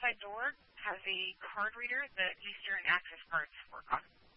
outside door has a card reader that Eastern Access cards work on.